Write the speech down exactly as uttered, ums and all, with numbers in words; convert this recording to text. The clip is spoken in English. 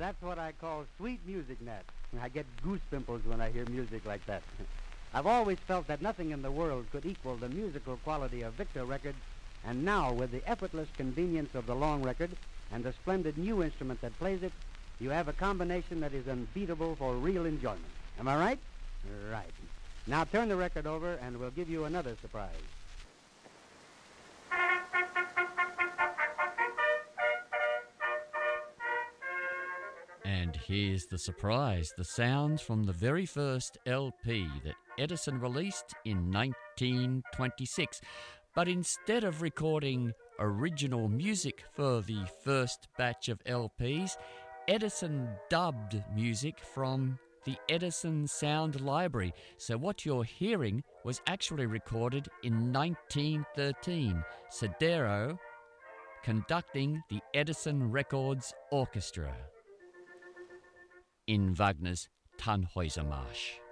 that's what I call sweet music, Nat. I get goose pimples when I hear music like that. I've always felt that nothing in the world could equal the musical quality of Victor records, and now, with the effortless convenience of the long record and the splendid new instrument that plays it, you have a combination that is unbeatable for real enjoyment. Am I right? Right. Now turn the record over and we'll give you another surprise. And here's the surprise, the sounds from the very first L P that Edison released in nineteen twenty-six. But instead of recording original music for the first batch of L Ps, Edison dubbed music from the Edison Sound Library. So what you're hearing was actually recorded in nineteen thirteen. Cedero conducting the Edison Records Orchestra in Wagner's Tannhäusermarsch.